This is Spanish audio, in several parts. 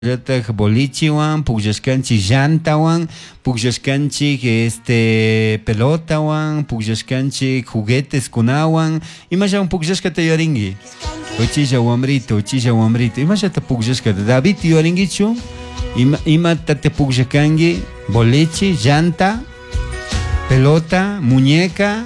Llatak bolichiwan, pukllashkanchik llantawan, pukllashkanchik pelotawan, pukllashkanchik jugueteskunawan, imallawan pukllashkata yuyarinki. Uchilla wambrito, imallata pukllashkata. David yuyarinkichu, imatata pukllashkanki, bolichi, llanta, pelota, muñeca,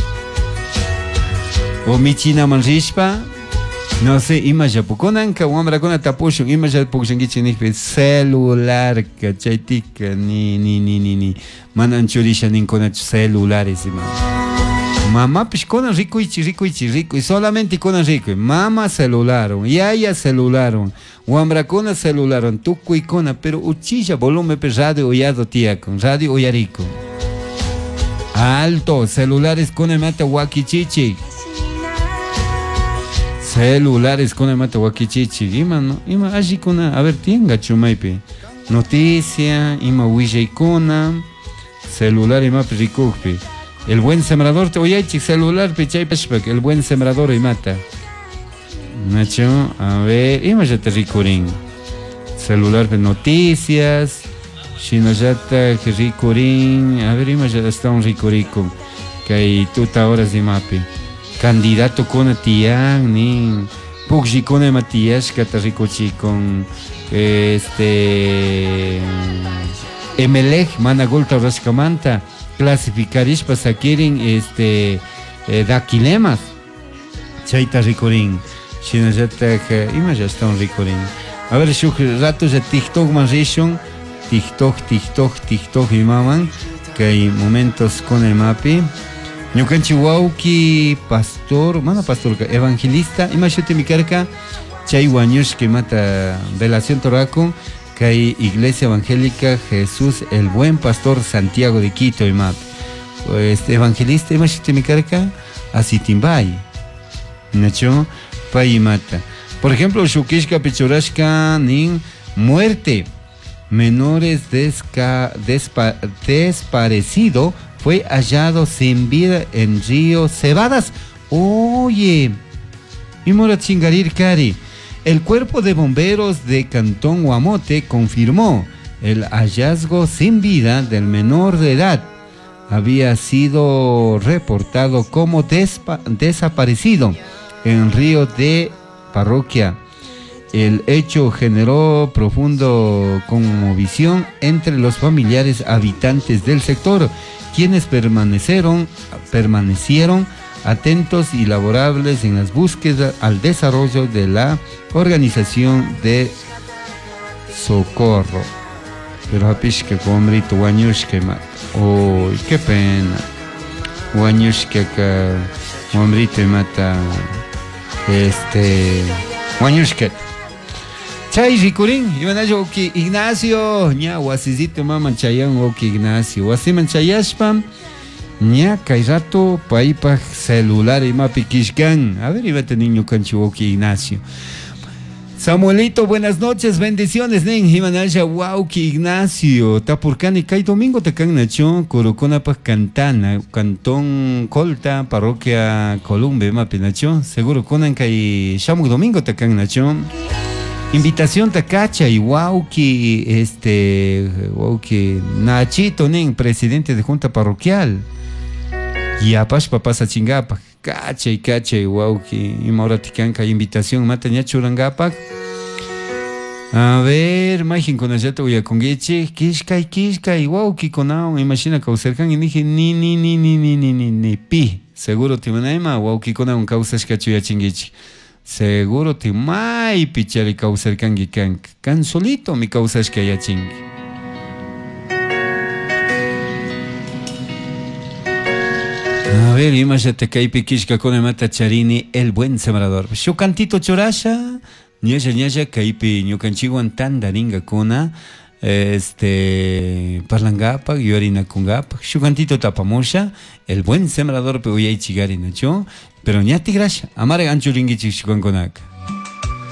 o michinaman rishpa. No sé, imalla pukunanka wambrakuna tapushun imalla pukshankichik nikpi celular kachaytika ni manan churisha ninkunachu celulares ima. Mamapish kunan rikuy solamente kunan rikuy. Mama celularon, yaya celularon, wambrakuna celularon, tukuykuna, pero uchilla volumenpe radio uyado tiakun, radio uyarikun. Alto, celulares kuna mata wakichichik. Celulares con el mata wakichichi, ima allí kuna, a ver, tenga chumaipe. Noticia, ima wijaykuna, celular ima rikukpi. El buen sembrador te oyaychik celular pichay pashpak, el buen sembrador y mata. Nacho, a ver, ima ya te rikurin. Celular pe noticias, shino ya te rikurin, a ver, ima ya está un rikurikun. Que hay tuta horas de mapi. Candidato con tian ni pugji con Matías catarricochi con Emelech managolta rascamanta clasificarish pasaquirin daquilemas chaita ricorin shinajata imaya está un ricorin. A ver shuk ratos de TikTok man rishon TikTok y maman que hay momentos con el mapi. Ñukanchi wauki pastor, evangelista, imagínate mi carca, chay wañush que mata relación toraco, que hay iglesia evangélica Jesús el buen pastor Santiago de Quito y map. Evangelista, imagínate mi carca, así timbay. Nacho, pay mata. Por ejemplo, Shukishka Pichurashka nin muerte. Menores desparecido fue hallado sin vida en río Cebadas. Oye, y mora chingarir cari. El cuerpo de bomberos de Cantón Guamote confirmó el hallazgo sin vida del menor de edad. Había sido reportado como desaparecido en río de Parroquia. El hecho generó profundo conmovisión entre los familiares habitantes del sector, quienes permanecieron atentos y laborables en las búsquedas al desarrollo de la organización de socorro. Pero apishke hombrito guañushke mata. Oh, qué pena. Guañushke acá hombrito mata. Guañushke. Chay rikurin, imanayo oki Ignacio, ña wasisito mama chayan oki Ignacio, wasiman chayashpam, ña kay rato paipa celular imapi kishkan. A ver, ibate niño cancho oki Ignacio. Samuelito, buenas noches, bendiciones, nen, imanaya wauki Ignacio, tapurcani kay domingo te can nacho, corocona pa cantana, Cantón Colta, Parroquia Columbe, mapi nacho, seguro conan kay shamuk domingo te can nacho. Invitación tacacha y wauki Nachito nen, presidente de junta parroquial. Y apash papasa chingapa, cacha y wauki y mauraticanca invitación mata ña churangapak. A ver, imagín con allá voy a congueche, kishkai wauki con imagina caucercan y dije ni pi. Seguro te manaima wauki con un causas cachuya chinguichi. Seguro te mai pichari causar kangi kan solito mi causas que haya ching. A ver, imagínate que hay piquishka con el mata charini el buen sembrador. Yo cantito chorasha, ñaya kaipi ñukanchiwan tan daringa kuna parlangapa yorina kungapa. Yo cantito tapamosha el buen sembrador pe uyay chigari nacho. Pero ñati grasha, amare ancho ringichi shikuankonaka.